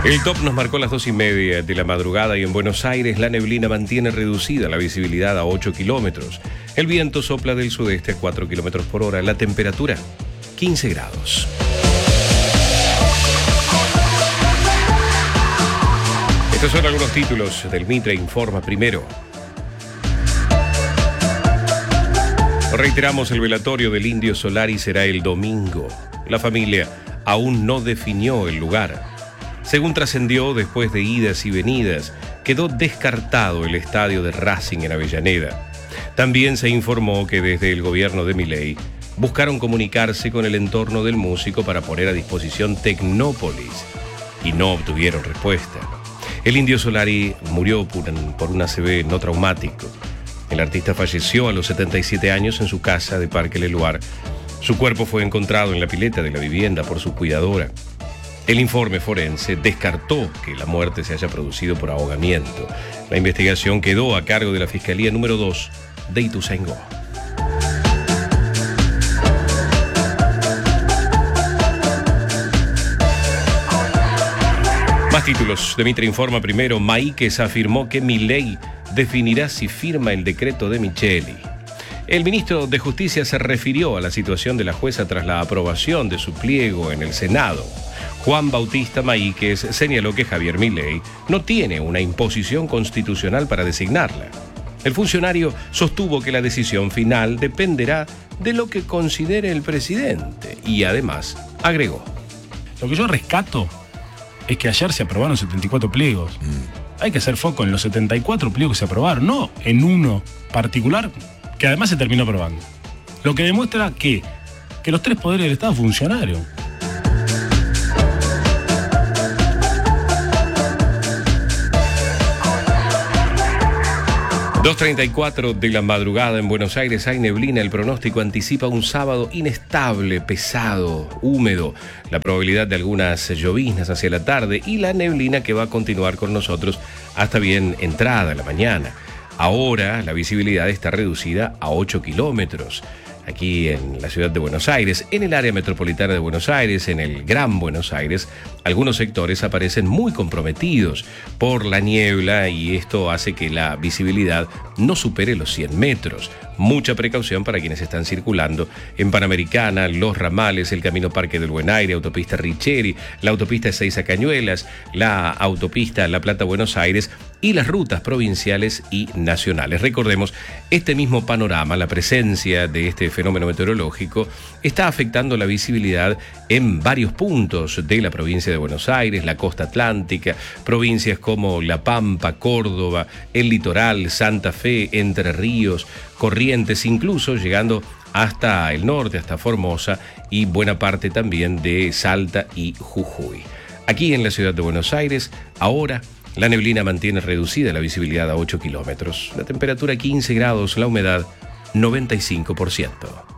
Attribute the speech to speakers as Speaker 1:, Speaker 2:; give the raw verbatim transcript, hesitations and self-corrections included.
Speaker 1: El top nos marcó las dos y media de la madrugada y en Buenos Aires la neblina mantiene reducida la visibilidad a ocho kilómetros. El viento sopla del sudeste a cuatro kilómetros por hora. La temperatura, quince grados. Estos son algunos títulos del Mitre Informa Primero. Reiteramos, el velatorio del Indio Solari será el domingo. La familia aún no definió el lugar. Según trascendió, después de idas y venidas, quedó descartado el estadio de Racing en Avellaneda. También se informó que desde el gobierno de Milei buscaron comunicarse con el entorno del músico para poner a disposición Tecnópolis y no obtuvieron respuesta. El Indio Solari murió por un A C V no traumático. El artista falleció a los setenta y siete años en su casa de Parque Leluar. Su cuerpo fue encontrado en la pileta de la vivienda por su cuidadora. El informe forense descartó que la muerte se haya producido por ahogamiento. La investigación quedó a cargo de la Fiscalía número dos de Ituzaingó. Más títulos de Mitre Informa Primero. Maíquez afirmó que Milei definirá si firma el decreto de Micheli. El ministro de Justicia se refirió a la situación de la jueza tras la aprobación de su pliego en el Senado. Juan Bautista Maíquez señaló que Javier Milei no tiene una imposición constitucional para designarla. El funcionario sostuvo que la decisión final dependerá de lo que considere el presidente y además agregó:
Speaker 2: lo que yo rescato es que ayer se aprobaron setenta y cuatro pliegos. Mm. Hay que hacer foco en los setenta y cuatro pliegos que se aprobaron, no en uno particular que además se terminó aprobando. Lo que demuestra que, que los tres poderes del Estado funcionaron.
Speaker 1: dos treinta y cuatro de la madrugada en Buenos Aires hay neblina. El pronóstico anticipa un sábado inestable, pesado, húmedo. La probabilidad de algunas lloviznas hacia la tarde y la neblina que va a continuar con nosotros hasta bien entrada la mañana. Ahora la visibilidad está reducida a ocho kilómetros. Aquí en la ciudad de Buenos Aires, en el área metropolitana de Buenos Aires, en el Gran Buenos Aires, algunos sectores aparecen muy comprometidos por la niebla y esto hace que la visibilidad no supere los cien metros. Mucha precaución para quienes están circulando en Panamericana, Los Ramales, el Camino Parque del Buen Aire, Autopista Richeri, la Autopista Ezeiza Cañuelas, la Autopista La Plata-Buenos Aires y las rutas provinciales y nacionales. Recordemos, este mismo panorama, la presencia de este fenómeno meteorológico, está afectando la visibilidad en varios puntos de la provincia de Buenos Aires, la costa atlántica, provincias como La Pampa, Córdoba, el litoral, Santa Fe, Entre Ríos, Corrientes, incluso llegando hasta el norte, hasta Formosa y buena parte también de Salta y Jujuy. Aquí en la ciudad de Buenos Aires, ahora la neblina mantiene reducida la visibilidad a ocho kilómetros, la temperatura quince grados, la humedad noventa y cinco por ciento.